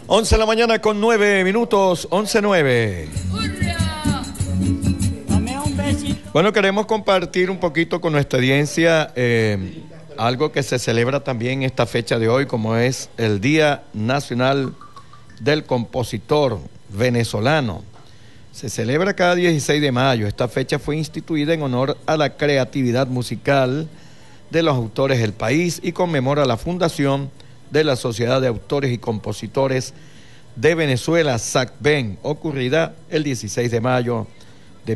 11 de la mañana con 9 minutos, 11:09. Bueno, queremos compartir un poquito con nuestra audiencia algo que se celebra también esta fecha de hoy, como es el Día Nacional del Compositor Venezolano. Se celebra cada 16 de mayo. Esta fecha fue instituida en honor a la creatividad musical de los autores del país y conmemora la fundación de la Sociedad de Autores y Compositores de Venezuela, SACVEN, ocurrida el 16 de mayo de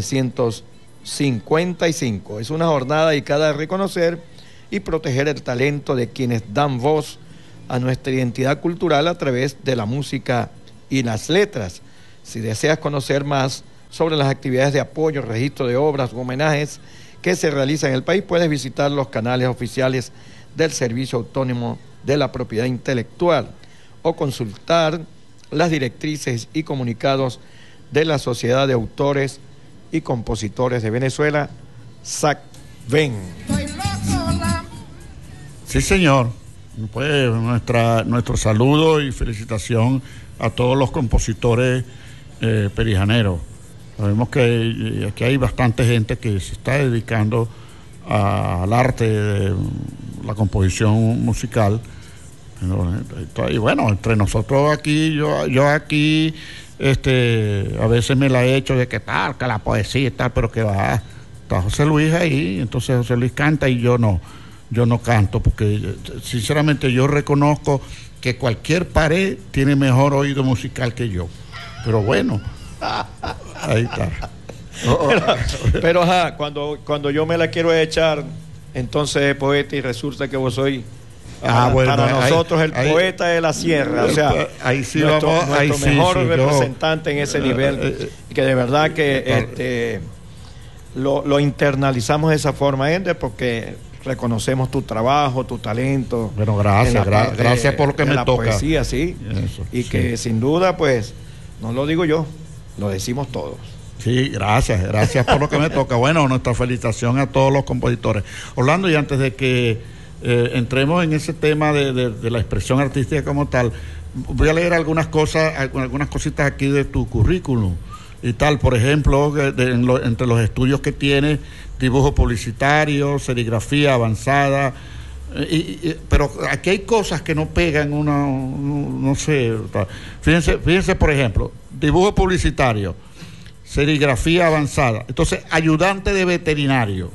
1955. Es una jornada dedicada a reconocer y proteger el talento de quienes dan voz a nuestra identidad cultural a través de la música y las letras. Si deseas conocer más sobre las actividades de apoyo, registro de obras o homenajes que se realizan en el país, puedes visitar los canales oficiales del Servicio Autónomo de la Propiedad Intelectual o consultar las directrices y comunicados de la Sociedad de Autores y Compositores de Venezuela, SACVEN. Sí, señor. Pues nuestro saludo y felicitación a todos los compositores perijaneros. Sabemos que aquí hay bastante gente que se está dedicando al arte de la composición musical. Y bueno, entre nosotros aquí, yo aquí, a veces me la he hecho de que tal, que la poesía y tal, pero que va, está José Luis ahí, entonces José Luis canta y yo no canto, porque sinceramente yo reconozco que cualquier pared tiene mejor oído musical que yo, pero bueno, ahí está. Pero ajá, cuando yo me la quiero echar, entonces es poeta y resulta que vos sois bueno, para nosotros el poeta de la sierra, o sea, ahí sí nuestro mejor sí, representante en ese nivel, que de verdad que lo internalizamos de esa forma, Ender, porque reconocemos tu trabajo, tu talento. Bueno, gracias por lo que me la toca. Poesía, sí. Eso, y sí, que sin duda, pues, no lo digo yo, lo decimos todos. Sí, gracias por lo que me toca. Bueno, nuestra felicitación a todos los compositores. Orlando, y antes de que entremos en ese tema de la expresión artística como tal, voy a leer algunas cositas aquí de tu currículum y tal. Por ejemplo, entre los estudios que tienes, dibujo publicitario, serigrafía avanzada, pero aquí hay cosas que no pegan, no sé. Fíjense, por ejemplo, dibujo publicitario, serigrafía avanzada, entonces ayudante de veterinario,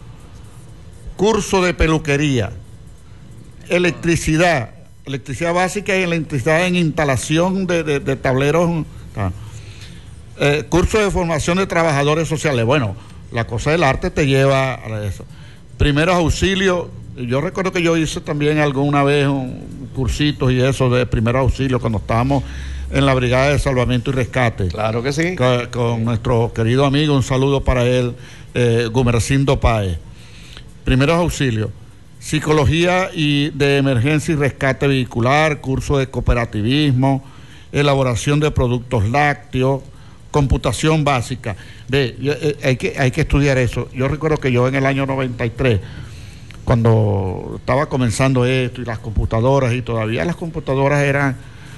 curso de peluquería, electricidad básica y electricidad en instalación de tableros, curso de formación de trabajadores sociales. Bueno, la cosa del arte te lleva a eso. Primeros auxilios, yo recuerdo que yo hice también alguna vez un cursito y eso de primeros auxilios cuando estábamos en la Brigada de Salvamento y Rescate. Claro que sí. Con nuestro querido amigo, un saludo para él, Gumercindo Páez. Primeros auxilios, psicología y de emergencia y rescate vehicular, curso de cooperativismo, elaboración de productos lácteos, computación básica. Hay que estudiar eso. Yo recuerdo que yo en el año 93, cuando estaba comenzando esto y las computadoras, y todavía las computadoras eran,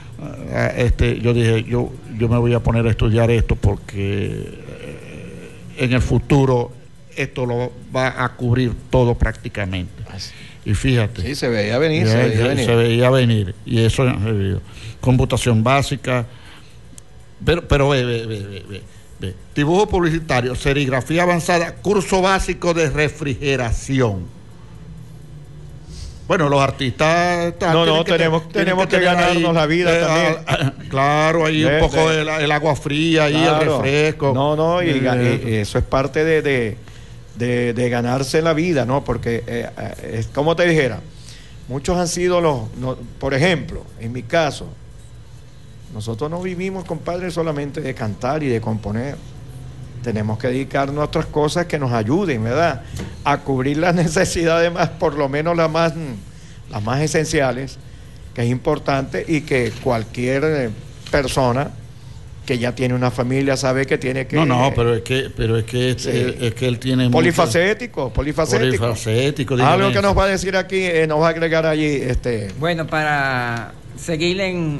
yo dije, yo me voy a poner a estudiar esto porque en el futuro esto lo va a cubrir todo prácticamente. Y fíjate. Sí, se veía venir. Se veía venir. Y eso, computación básica. Pero ve. Dibujo publicitario, serigrafía avanzada, curso básico de refrigeración. Bueno, los artistas tenemos que ganarnos ahí, la vida también. Claro, ahí un poco el agua fría, claro, el refresco. Y eso es parte de ganarse la vida, ¿no? Porque es como te dijera, muchos han sido por ejemplo, en mi caso, nosotros no vivimos, compadre, solamente de cantar y de componer. Tenemos que dedicarnos a otras cosas que nos ayuden, ¿verdad?, a cubrir las necesidades más, por lo menos las más esenciales, que es importante, y que cualquier persona que ya tiene una familia sabe que tiene que... pero es que él tiene... Polifacético. Polifacético. Algo que nos va a decir aquí, nos va a agregar allí, Bueno, para seguir en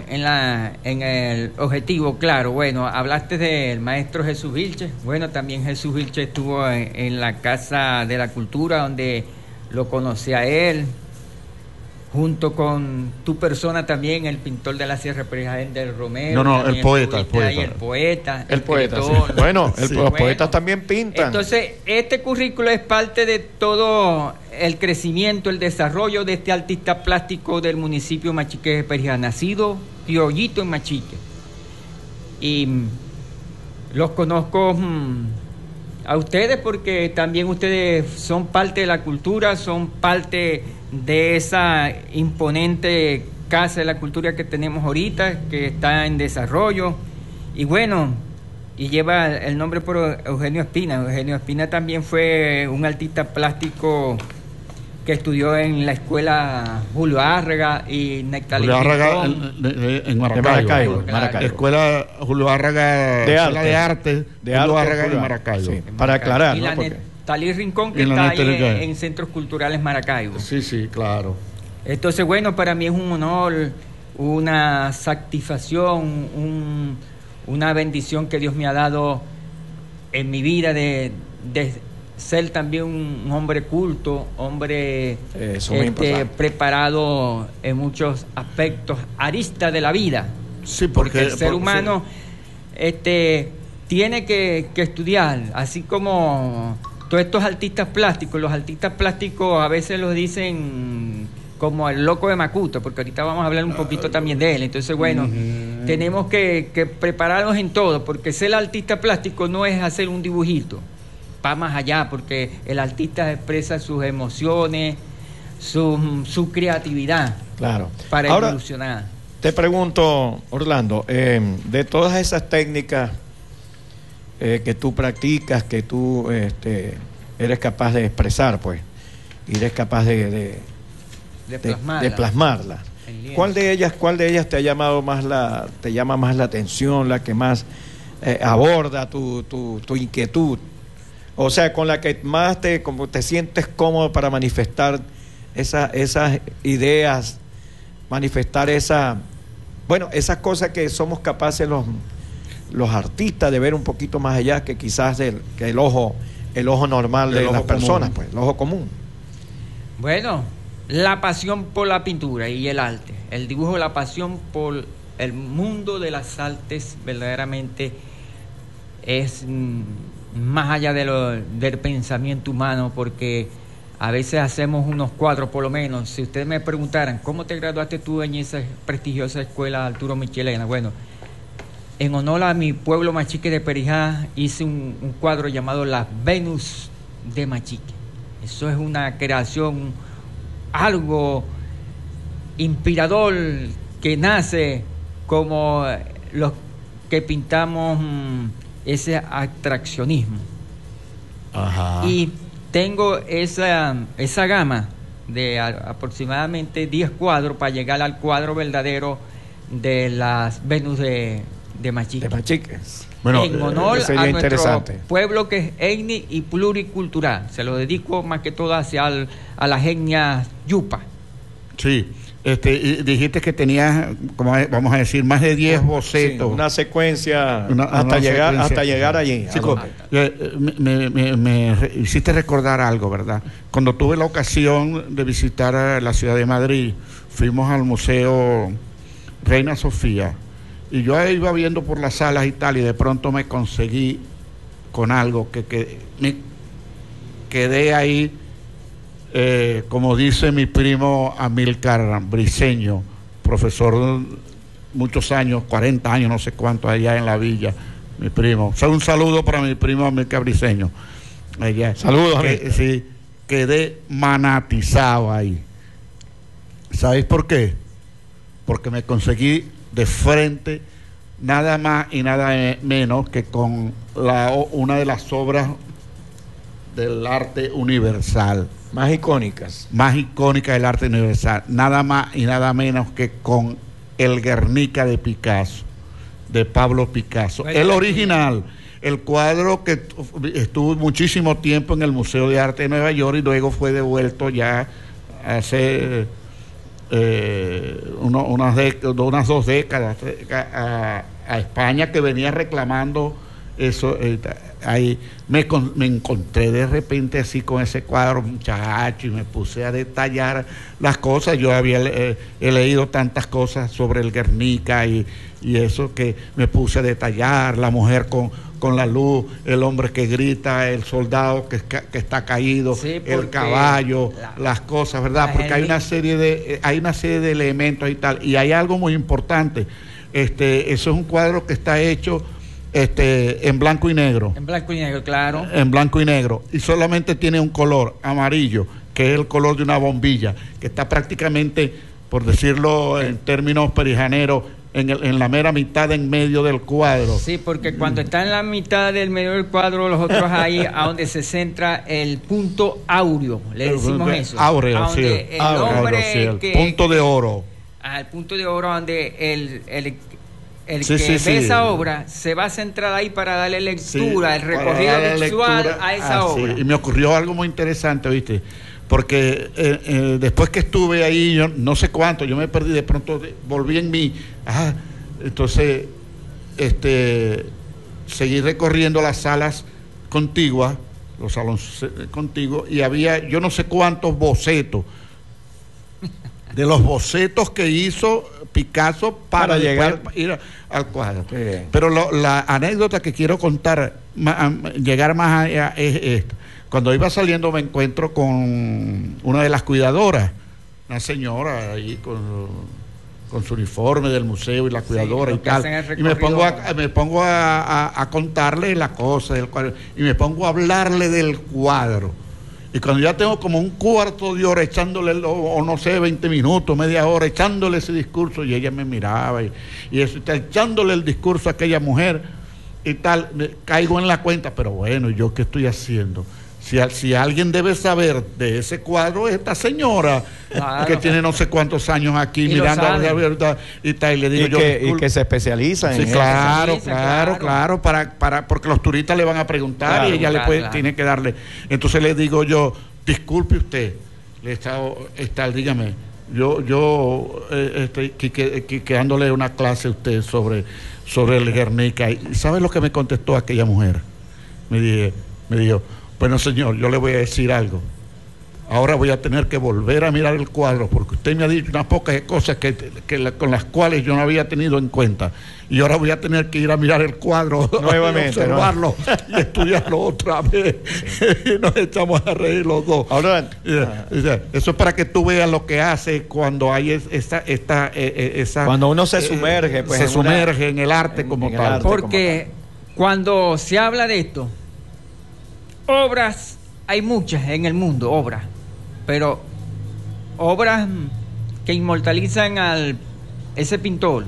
el objetivo, claro. Bueno, hablaste del maestro Jesús Vilches. Bueno, también Jesús Vilches estuvo en la Casa de la Cultura, donde lo conocí a él, junto con tu persona también, el pintor de la Sierra Perijá del Romero. No, el poeta. El poeta. El poeta, sí. Bueno, los poetas también pintan. Entonces, este currículo es parte de todo el crecimiento, el desarrollo de este artista plástico del municipio Machique de Perijá, nacido criollito en Machique. Y los conozco a ustedes porque también ustedes son parte de la cultura, son parte de esa imponente Casa de la Cultura que tenemos ahorita, que está en desarrollo. Y bueno, y lleva el nombre por Eugenio Espina. Eugenio Espina también fue un artista plástico que estudió en la escuela Julio Árraga y Nectalí Rincón. En Maracaibo. Escuela Julio Árraga de arte Julio Árraga en Maracaibo. Sí, para aclarar, y ¿no? la Nectalí Rincón, que está ahí en Centros Culturales Maracaibo. Sí, claro. Entonces, bueno, para mí es un honor, una satisfacción, una bendición que Dios me ha dado en mi vida de ser también un hombre culto, hombre preparado en muchos aspectos, aristas de la vida. Sí, porque el ser humano tiene que estudiar, así como todos estos artistas plásticos. Los artistas plásticos a veces los dicen como el loco de Macuto, porque ahorita vamos a hablar un poquito también de él. Entonces, bueno, tenemos que prepararnos en todo, porque ser artista plástico no es hacer un dibujito, va más allá, porque el artista expresa sus emociones, su creatividad, claro, para ahora, evolucionar. Te pregunto, Orlando, de todas esas técnicas que tú practicas, que tú eres capaz de expresar, pues, y eres capaz de plasmarla. ¿Cuál de ellas te llama más la atención, la que más aborda tu inquietud? O sea, con la que más te sientes cómodo para manifestar esas ideas, manifestar esas cosas que somos capaces los artistas de ver un poquito más allá que quizás que el ojo normal de las personas, pues, el ojo común. Bueno, la pasión por la pintura y el arte, el dibujo, la pasión por el mundo de las artes verdaderamente es más allá del pensamiento humano, porque a veces hacemos unos cuadros, por lo menos. Si ustedes me preguntaran, ¿cómo te graduaste tú en esa prestigiosa escuela Arturo Michelena? Bueno, en honor a mi pueblo Machique de Perijá, hice un cuadro llamado Las Venus de Machique. Eso es una creación, algo inspirador, que nace como los que pintamos ese atraccionismo. Ajá. Y tengo esa gama de aproximadamente 10 cuadros para llegar al cuadro verdadero de las Venus de Machique. De Machique. Bueno, en honor a nuestro pueblo, que es etni y pluricultural. Se lo dedico más que todo a la etnia yupa. Sí. Y dijiste que tenías, como vamos a decir, más de 10 bocetos. Sí, una secuencia hasta llegar allí. Sí, me hiciste recordar algo, ¿verdad? Cuando tuve la ocasión de visitar la ciudad de Madrid, fuimos al Museo Reina Sofía, y yo iba viendo por las salas y tal, y de pronto me conseguí con algo que me quedé ahí. Como dice mi primo Amílcar Briceño, profesor muchos años, 40 años, no sé cuánto, allá en la villa, mi primo. O sea, un saludo para mi primo Amílcar Briceño. Saludos. Sí, quedé manatizado ahí. ¿Sabéis por qué? Porque me conseguí de frente nada más y nada menos que con una de las obras del arte universal. Más icónicas del arte universal, nada más y nada menos que con el Guernica de Picasso, de Pablo Picasso. Bueno, el original, el cuadro que estuvo muchísimo tiempo en el Museo de Arte de Nueva York y luego fue devuelto ya hace unas 2 décadas a España, que venía reclamando eso. Ahí me encontré de repente así con ese cuadro, muchacho, y me puse a detallar las cosas. Yo he leído tantas cosas sobre el Guernica y eso, que me puse a detallar la mujer con la luz, el hombre que grita, el soldado que está caído, sí, el caballo, las cosas, ¿verdad? Porque hay una serie de elementos y tal. Y hay algo muy importante. Eso es un cuadro que está hecho en blanco y negro. En blanco y negro, claro. En blanco y negro. Y solamente tiene un color amarillo, que es el color de una bombilla, que está prácticamente, por decirlo en términos perijaneros, en la mera mitad en medio del cuadro. Sí, porque cuando está en la mitad del medio del cuadro, los otros ahí a donde se centra el punto áureo, le decimos eso. Áureo, sí. El hombre sí, el punto de oro. El punto de oro, donde el sí, que sí, ve sí. esa obra se va a centrar ahí para darle lectura, sí, el recorrido visual a esa obra. Sí. Y me ocurrió algo muy interesante, ¿viste? Porque después que estuve ahí, yo no sé cuánto, yo me perdí, de pronto volví en mí. Entonces, seguí recorriendo las salas contiguas, los salones contiguos, y había yo no sé cuántos bocetos. De los bocetos que hizo Picasso para llegar ir al cuadro. Pero la anécdota que quiero contar, llegar más allá, es esta. Cuando iba saliendo me encuentro con una de las cuidadoras, una señora ahí con su uniforme del museo y la cuidadora, sí, y tal. Y me pongo a contarle la cosa del cuadro, y me pongo a hablarle del cuadro. Y cuando ya tengo como un cuarto de hora echándole, o no sé, 20 minutos, media hora, echándole ese discurso, y ella me miraba, y eso, echándole el discurso a aquella mujer, y tal, caigo en la cuenta, pero bueno, ¿yo qué estoy haciendo? Si alguien debe saber de ese cuadro, es esta señora, claro, que tiene no sé cuántos años aquí mirando a la verdad, y tal, y le digo y que se especializa en eso. Claro, porque los turistas le van a preguntar, claro, y ella tiene que darle. Entonces le digo yo, disculpe usted, dígame, yo estoy dándole una clase a usted sobre el Guernica. ¿Y sabe lo que me contestó aquella mujer? Me dijo, bueno, señor, yo le voy a decir algo. Ahora voy a tener que volver a mirar el cuadro, porque usted me ha dicho unas pocas cosas con las cuales yo no había tenido en cuenta. Y ahora voy a tener que ir a mirar el cuadro nuevamente, observarlo, ¿no? Y estudiarlo otra vez. Sí. Y nos echamos a reír los dos. Ahora, eso es para que tú veas lo que hace cuando hay esa cuando uno se sumerge, pues, se sumerge en el arte como tal. Porque cuando se habla de esto, obras, hay muchas en el mundo, obras, pero obras que inmortalizan a ese pintor,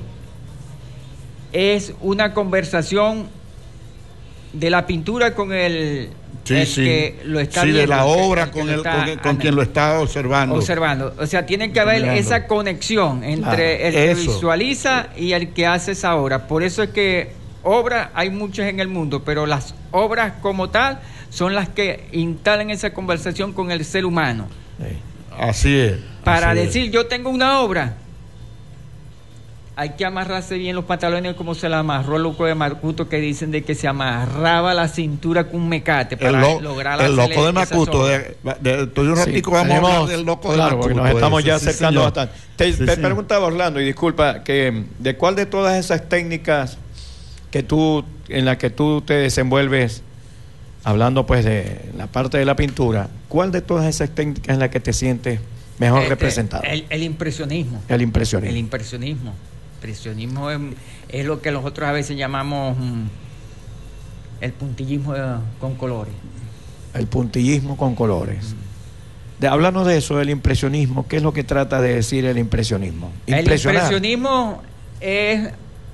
es una conversación de la pintura con el que lo está viendo, de la obra con quien lo está observando. O sea, tiene que haber esa conexión entre el que visualiza y el que hace esa obra. Por eso es que obras hay muchas en el mundo, pero las obras como tal son las que instalan esa conversación con el ser humano. Así es. Para decir, yo tengo una obra, hay que amarrarse bien los pantalones, como se la amarró el loco de Macuto, que dicen de que se amarraba la cintura con un mecate para lograr el loco de Macuto. Estoy un ratico, vamos a hablar del loco de Macuto. Porque nos estamos ya acercando bastante. Te preguntaba, Orlando, y disculpa, que ¿de cuál de todas esas técnicas en las que tú te desenvuelves, hablando pues de la parte de la pintura, cuál de todas esas técnicas en la que te sientes mejor representado? El impresionismo. El impresionismo. El impresionismo. Impresionismo es lo que nosotros a veces llamamos el puntillismo con colores. El puntillismo con colores. Háblanos de eso, del impresionismo. ¿Qué es lo que trata de decir el impresionismo? El impresionismo es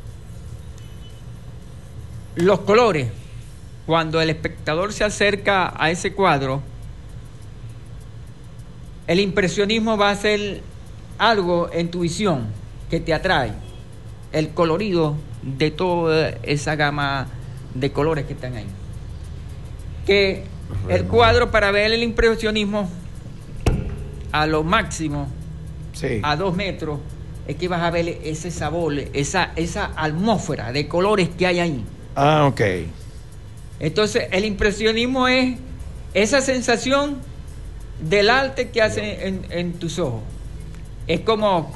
los colores. Cuando el espectador se acerca a ese cuadro, el impresionismo va a ser algo en tu visión que te atrae, el colorido de toda esa gama de colores que están ahí. Que el cuadro, para ver el impresionismo a lo máximo, sí, a 2 metros, es que vas a ver ese sabor, esa atmósfera de colores que hay ahí. Ah, ok. Entonces, el impresionismo es esa sensación del arte que hace en tus ojos. Es como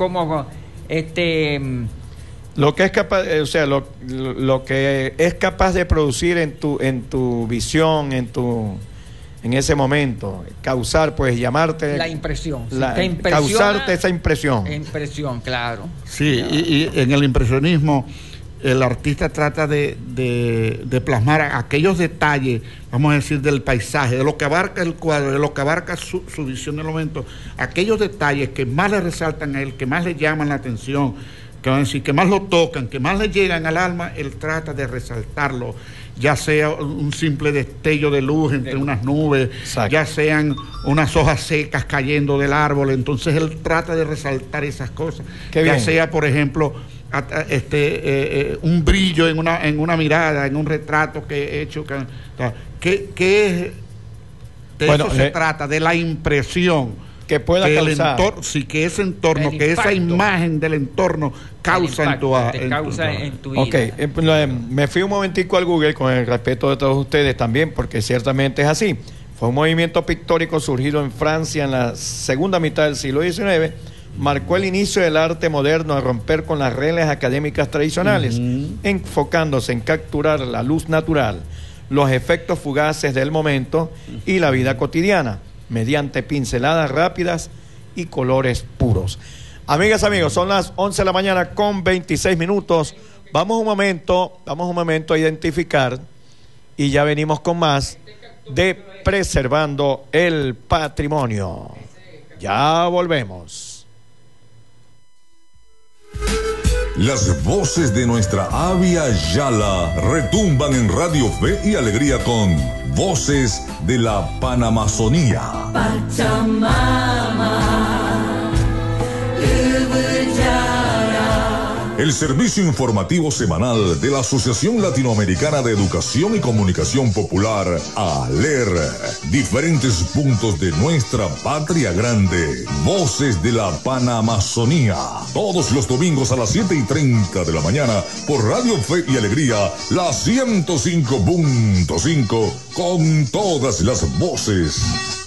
lo que es capaz, o sea, lo que es capaz de producir en tu visión, en ese momento, causar, pues, llamarte la impresión, causarte esa impresión. Impresión, claro. Sí, claro. Y en el impresionismo el artista trata de plasmar aquellos detalles, vamos a decir, del paisaje, de lo que abarca el cuadro, de lo que abarca su visión del momento, aquellos detalles que más le resaltan a él, que más le llaman la atención, que van a decir, que más lo tocan, que más le llegan al alma, él trata de resaltarlo, ya sea un simple destello de luz entre unas nubes, exacto, ya sean unas hojas secas cayendo del árbol, entonces él trata de resaltar esas cosas, ya sea, por ejemplo, un brillo en una mirada, en un retrato que he hecho, que es de eso se trata, de la impresión que pueda causar, que ese entorno, que esa imagen del entorno causa en tu vida. Ok, me fui un momentico al Google con el respeto de todos ustedes también, porque ciertamente es así. Fue un movimiento pictórico surgido en Francia en la segunda mitad del siglo XIX. Marcó el inicio del arte moderno a romper con las reglas académicas tradicionales, enfocándose en capturar la luz natural, los efectos fugaces del momento y la vida cotidiana, mediante pinceladas rápidas y colores puros. Amigas, amigos, son las 11 de la mañana con 26 minutos. Vamos un momento a identificar y ya venimos con más de Preservando el Patrimonio. Ya volvemos. Las voces de nuestra Avia Yala retumban en Radio Fe y Alegría con Voces de la Panamazonía. Pachamama, el servicio informativo semanal de la Asociación Latinoamericana de Educación y Comunicación Popular, ALER. Diferentes puntos de nuestra patria grande. Voces de la Panamazonía. Todos los domingos a las 7:30 de la mañana por Radio Fe y Alegría, la 105.5, con todas las voces.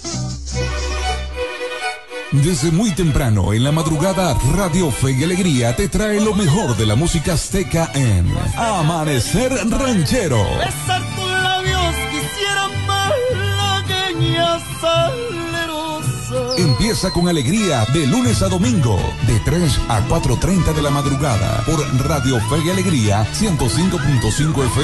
Desde muy temprano en la madrugada, Radio Fe y Alegría te trae lo mejor de la música azteca en Amanecer Ranchero. Besar tus labios, quisiera más lagueña salerosa. Empieza con alegría de lunes a domingo, de 3 a 4:30 de la madrugada, por Radio Fe y Alegría, 105.5 FM.